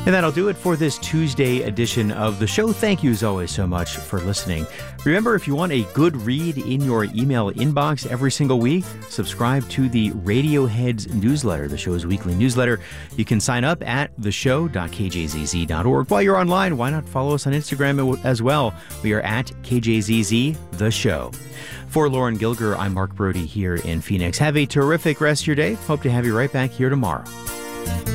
And that'll do it for this Tuesday edition of the show. Thank you as always so much for listening. Remember, if you want a good read in your email inbox every single week, subscribe to the Radiohead's newsletter, the show's weekly newsletter. You can sign up at theshow.kjzz.org. While you're online, why not follow us on Instagram as well? We are at KJZZ The Show. For Lauren Gilger, I'm Mark Brody here in Phoenix. Have a terrific rest of your day. Hope to have you right back here tomorrow.